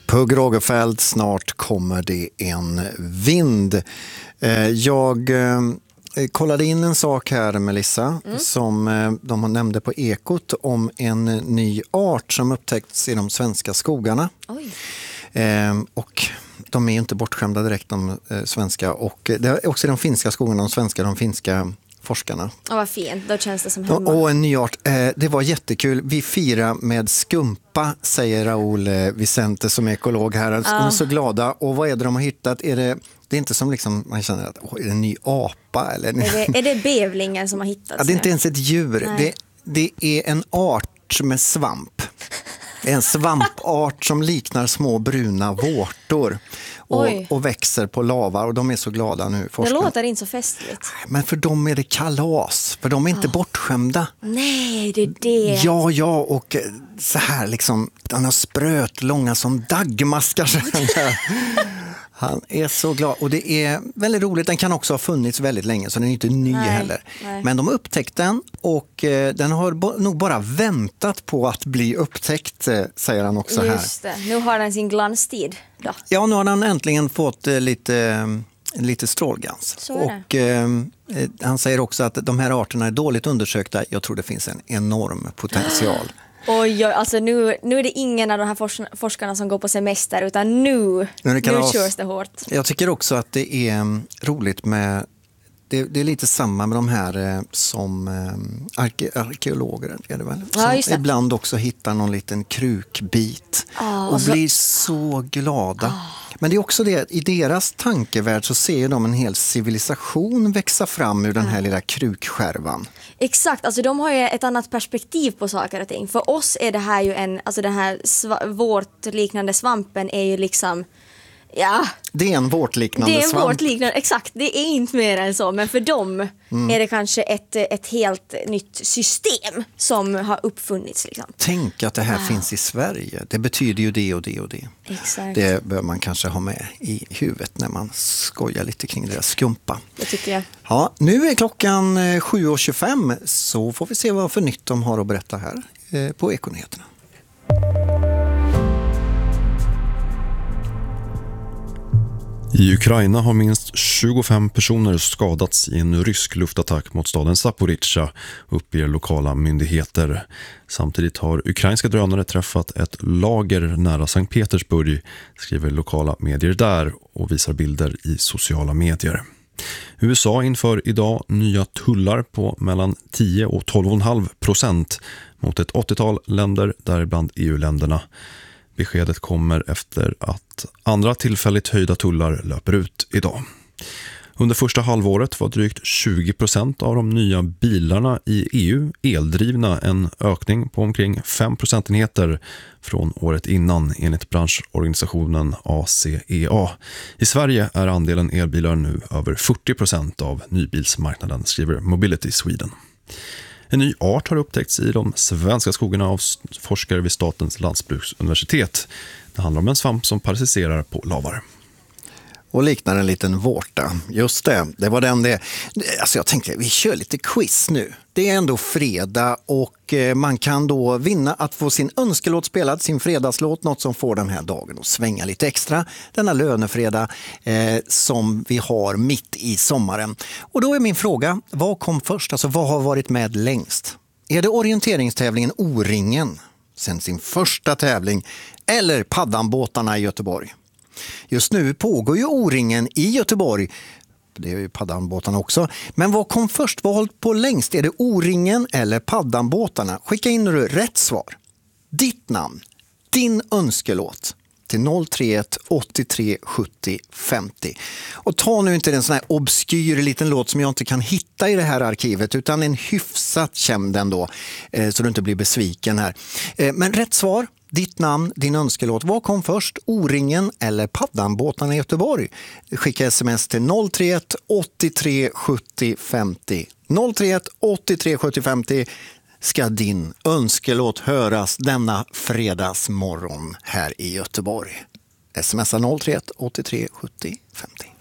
Pugh Rogefeldt, snart kommer det en vind. Jag kollade in en sak här, Melissa, som de nämnde på Ekot om en ny art som upptäckts i de svenska skogarna. Oj. Och de är inte bortskämda direkt, de svenska. Och det är också de finska skogarna, de finska forskarna. Vad fint, då känns det som hemma. Och en ny art, det var jättekul. Vi firar med skumpa, säger Raoul Vicente som är ekolog här. De är så glada. Och vad är det de har hittat? Det är inte som liksom, man känner att är det en ny apa? Eller? Är det bävlingen som har hittats? Ja, det är inte ens ett djur. Det är en art med svamp. En svampart som liknar små bruna vårtor och växer på lava, och de är så glada nu. Det låter inte så festligt. Men för dem är det kalas, för de är inte bortskämda. Nej, det är det. Ja, och så här liksom, han har spröt långa som dagmaskar. Han är så glad, och det är väldigt roligt. Den kan också ha funnits väldigt länge, så den är inte ny heller. Nej. Men de upptäckte den, och den har nog bara väntat på att bli upptäckt, säger han också här. Just det, nu har den sin glanstid då. Ja, nu har den äntligen fått lite strålglans. Och han säger också att de här arterna är dåligt undersökta. Jag tror det finns en enorm potential. Oj, alltså nu är det ingen av de här forskarna som går på semester, utan nu körs det hårt. Jag tycker också att det är roligt med, det är lite samma med de här som arkeologer, är det väl? Som ibland också hittar någon liten krukbit och blir så glada. Men det är också det, i deras tankevärld så ser de en hel civilisation växa fram ur den här lilla krukskärvan. Exakt, alltså de har ju ett annat perspektiv på saker och ting. För oss är det här ju den här vårtliknande svampen är ju liksom, det är en vårtliknande svamp. Vårtliknande, exakt. Det är inte mer än så. Men för dem är det kanske ett helt nytt system som har uppfunnits. Liksom. Tänk att det här finns i Sverige. Det betyder ju det och det och det. Exakt. Det bör man kanske ha med i huvudet när man skojar lite kring deras skumpa. Det tycker jag. Ja, nu är klockan 7:25, så får vi se vad för nytt de har att berätta här på Ekonyheterna. I Ukraina har minst 25 personer skadats i en rysk luftattack mot staden Zaporizjzja, uppger lokala myndigheter. Samtidigt har ukrainska drönare träffat ett lager nära Sankt Petersburg, skriver lokala medier där och visar bilder i sociala medier. USA inför idag nya tullar på mellan 10 och 12,5% mot ett 80-tal länder, däribland EU-länderna. Beskedet kommer efter att andra tillfälligt höjda tullar löper ut idag. Under första halvåret var drygt 20% av de nya bilarna i EU eldrivna, en ökning på omkring 5 procentenheter från året innan enligt branschorganisationen ACEA. I Sverige är andelen elbilar nu över 40% av nybilsmarknaden, skriver Mobility Sweden. En ny art har upptäckts i de svenska skogarna av forskare vid Statens lantbruksuniversitet. Det handlar om en svamp som parasiterar på lavar. Och liknar en liten vårta. Just det var den det. Alltså jag tänkte, vi kör lite quiz nu. Det är ändå fredag, och man kan då vinna att få sin önskelåt spelad, sin fredagslåt, något som får den här dagen att svänga lite extra. Denna lönefredag som vi har mitt i sommaren. Och då är min fråga, vad kom först? Alltså vad har varit med längst? Är det orienteringstävlingen O-ringen sen sin första tävling, eller paddanbåtarna i Göteborg? Just nu pågår ju O-ringen i Göteborg. Det är ju paddanbåtarna också. Men vad kom först? Vad har hållit på längst? Är det O-ringen eller paddanbåtarna? Skicka in nu rätt svar. Ditt namn, din önskelåt till 031 83 70 50. Och ta nu inte en sån här obskyr liten låt som jag inte kan hitta i det här arkivet, utan en hyfsat känd ändå, så du inte blir besviken här. Men rätt svar, ditt namn, din önskelåt. Vad kom först? O-ringen eller paddanbåtarna i Göteborg? Skicka sms till 031 83 70 50. 031 83 70 50 ska din önskelåt höras denna fredagsmorgon här i Göteborg. Smsa 031 83 70 50.